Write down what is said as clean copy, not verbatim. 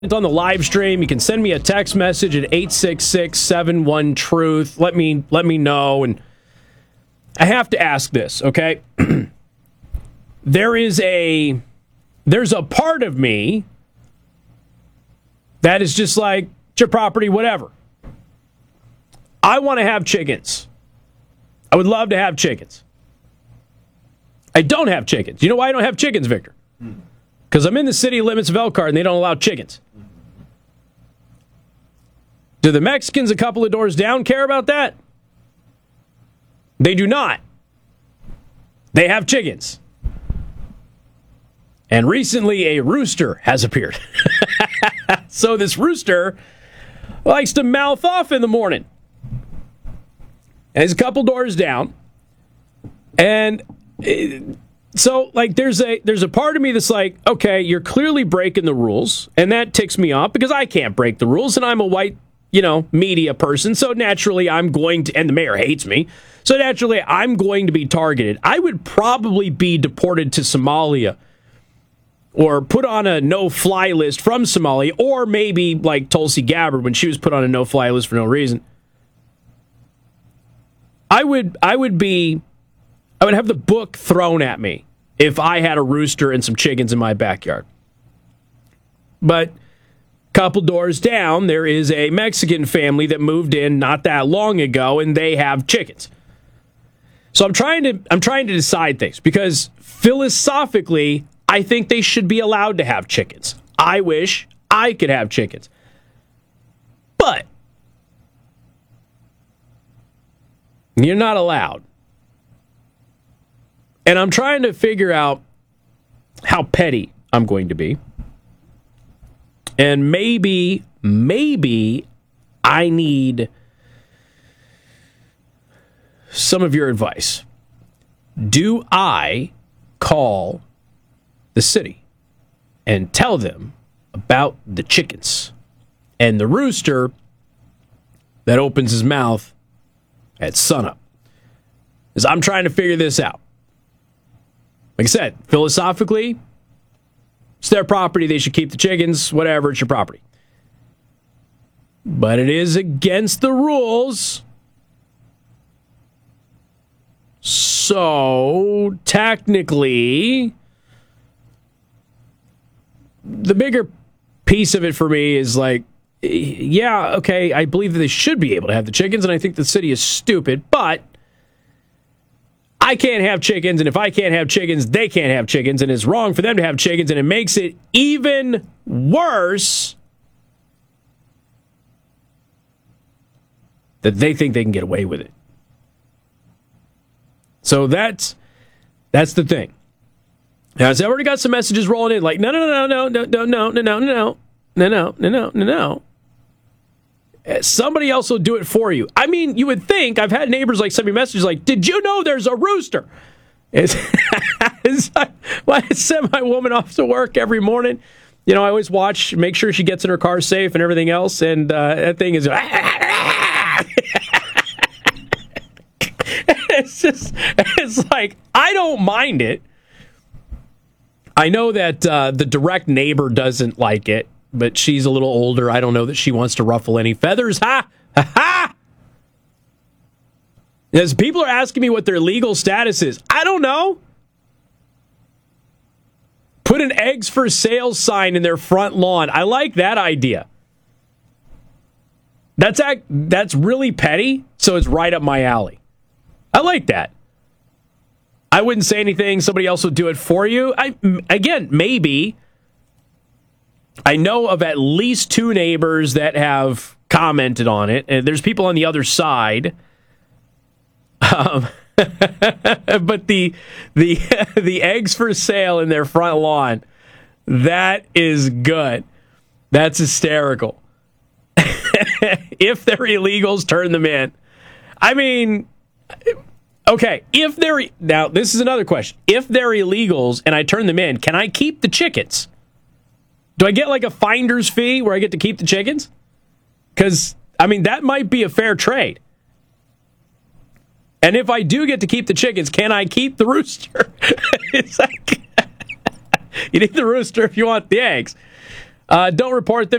on the live stream. You can send me a text message at 866-71-TRUTH. Let me know. And I have to ask this, okay? There's a part of me that is just like, it's your property, whatever. I want to have chickens. I would love to have chickens. I don't have chickens. You know why I don't have chickens, Victor? Because I'm in the city limits of Elkhart and they don't allow chickens. Do the Mexicans a couple of doors down care about that? They do not. They have chickens. And recently a rooster has appeared. So this rooster likes to mouth off in the morning. And he's a couple doors down. And so like there's a part of me that's like, okay, you're clearly breaking the rules. And that ticks me off because I can't break the rules. And I'm a white, media person. So naturally I'm going to, and the mayor hates me. So naturally I'm going to be targeted. I would probably be deported to Somalia or put on a no-fly list from Somalia, or maybe like Tulsi Gabbard when she was put on a no-fly list for no reason. I would have the book thrown at me if I had a rooster and some chickens in my backyard. But a couple doors down, there is a Mexican family that moved in not that long ago, and they have chickens. So I'm trying to decide things because philosophically, I think they should be allowed to have chickens. I wish I could have chickens. But you're not allowed. And I'm trying to figure out how petty I'm going to be. And maybe I need some of your advice. Do I call the city and tell them about the chickens and the rooster that opens his mouth at sunup? Because I'm trying to figure this out. Like I said, philosophically, it's their property. They should keep the chickens. Whatever, it's your property. But it is against the rules. So, technically, the bigger piece of it for me is like, yeah, okay, I believe that they should be able to have the chickens, and I think the city is stupid, but I can't have chickens, and if I can't have chickens, they can't have chickens, and it's wrong for them to have chickens, and it makes it even worse that they think they can get away with it. So that's the thing. Now, I've already got some messages rolling in like, no. Somebody else will do it for you. I mean, you would think, I've had neighbors like send me messages like, did you know there's a rooster? I send my woman off to work every morning. I always watch, make sure she gets in her car safe and everything else. And that thing is, it's like, I don't mind it. I know that the direct neighbor doesn't like it, but she's a little older. I don't know that she wants to ruffle any feathers. Ha! Ha! Ha! As people are asking me what their legal status is, I don't know. Put an eggs for sale sign in their front lawn. I like that idea. That's really petty, so it's right up my alley. I like that. I wouldn't say anything. Somebody else would do it for you. Maybe. I know of at least 2 neighbors that have commented on it, and there's people on the other side. But the eggs for sale in their front lawn, that is good. That's hysterical. If they're illegals, turn them in. I mean, okay, now this is another question. If they're illegals and I turn them in, can I keep the chickens? Do I get like a finder's fee where I get to keep the chickens? Because, I mean, that might be a fair trade. And if I do get to keep the chickens, can I keep the rooster? It's like, you need the rooster if you want the eggs. Don't report them.